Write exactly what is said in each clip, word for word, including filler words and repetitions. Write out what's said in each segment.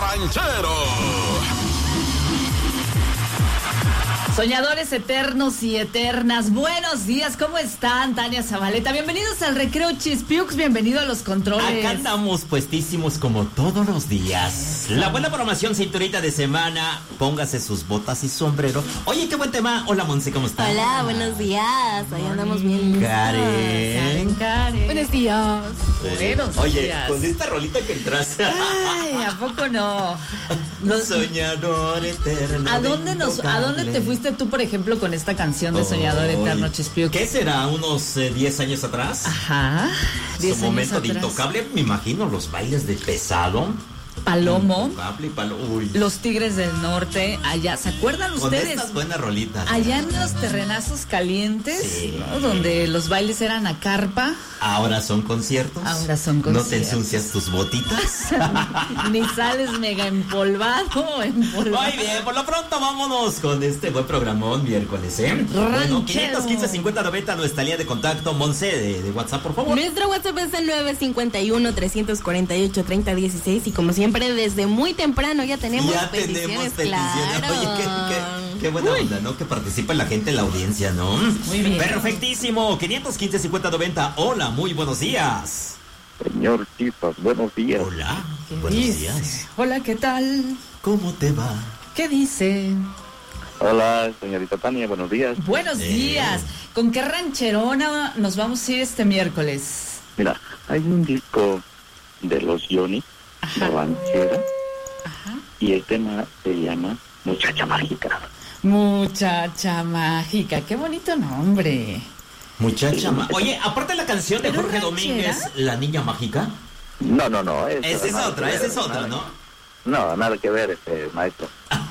ranchero. Soñadores eternos y eternas, buenos días, ¿cómo están? Tania Zabaleta, bienvenidos al Recreo Chispiux, bienvenido a los controles. Acá andamos puestísimos como todos los días. La buena programación, cinturita de semana, póngase sus botas y sombrero. Oye, qué buen tema. Hola, Monse, ¿cómo estás? Hola, buenos días, ahí andamos bien listos. Karen. Karen. Buenos días. Buenos Oye, días. con esta rolita que entras. Ay, ¿a poco no? Los Soñador eterno. ¿A dónde nos, a dónde te fuiste tú, por ejemplo, con esta canción de Soñador Oy, Eterno, Chispiux? ¿Qué será? ¿Unos diez eh, años atrás? Ajá. Su momento de intocable, me imagino, los bailes de pesado. Palomo. Intocable y palo, uy. Los Tigres del Norte, allá, ¿se acuerdan Con ustedes? estas buenas rolitas. Allá en los terrenazos calientes, Sí. ¿no? Donde los bailes eran a carpa. Ahora son conciertos. Ahora son ¿No te conciertos. ensucias tus botitas? Ni sales mega empolvado, empolvado. Muy bien, por lo pronto vámonos con este buen programón miércoles, ¿eh? Ranchero. Bueno, quinientos quince, cincuenta, noventa, nuestra línea de contacto. Monse, de, de WhatsApp, por favor. Nuestro WhatsApp es el nueve cinco uno, tres cuatro ocho, tres cero uno seis y como siempre desde muy temprano ya tenemos Ya peticiones, tenemos peticiones. claro. Oye, qué, qué, qué buena Uy. onda, ¿no? Que participa la gente en la audiencia, ¿no? Muy bien. Perfectísimo. quinientos quince, cincuenta, noventa. Hola, muy buenos días. Señor Chispas, buenos días. Hola, ¿Qué buenos dice? días. Hola, ¿qué tal? ¿Cómo te va? ¿Qué dice? Hola, señorita Tania, buenos días. Buenos Eh. días. ¿Con qué rancherona nos vamos a ir este miércoles? Mira, hay un disco de los Johnny, Ajá. la ranchera, Ajá. y el tema se llama Muchacha Mágica. Muchacha mágica, qué bonito nombre. Muchacha ma- Oye, aparte de la canción de ¿Pero Jorge ranchera? Domínguez, La Niña Mágica. No, no, no. Esa Esa es nada otra, que esa ver, es otra, nada- ¿no? No, nada que ver, este maestro.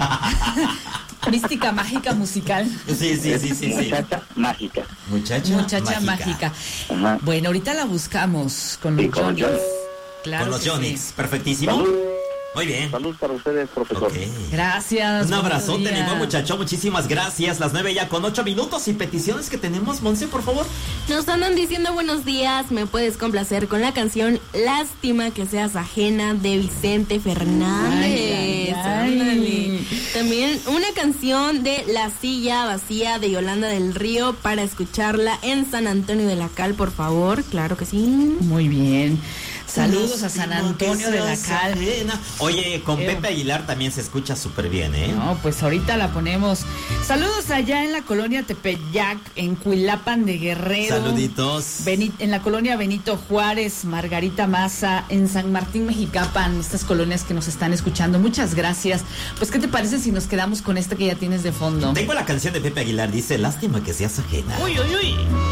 Mística mágica musical. Sí, sí, sí, sí, sí. Muchacha Mágica. Muchacha, Muchacha mágica. Ajá. Bueno, ahorita la buscamos con Sí, los con Johnnies. Johnny. Claro Con los que Jonix, sí. perfectísimo. Salud, Muy bien. salud para ustedes, profesor. Ok. Gracias. Un abrazote, buenos mi días. buen muchacho. Muchísimas gracias. Las nueve ya con ocho minutos y peticiones que tenemos. Monse, por favor. Nos andan diciendo buenos días, me puedes complacer con la canción Lástima que seas ajena de Vicente Fernández. Ay, ay, ay. Ándale. También una canción de La Silla Vacía de Yolanda del Río para escucharla en San Antonio de la Cal, por favor. Claro que sí. Muy bien. Saludos a San Lástima Antonio que de la seas Cal. ajena. Oye, con Eh. Pepe Aguilar también se escucha súper bien, ¿eh? No, pues ahorita la ponemos. Saludos allá en la colonia Tepeyac, en Cuilapan de Guerrero. Saluditos. Beni- en la colonia Benito Juárez, Margarita Maza, en San Martín Mexicapan, estas colonias que nos están escuchando. Muchas gracias. Pues, ¿qué te parece si nos quedamos con esta que ya tienes de fondo? Tengo la canción de Pepe Aguilar, dice, lástima que seas ajena. Uy, uy, uy.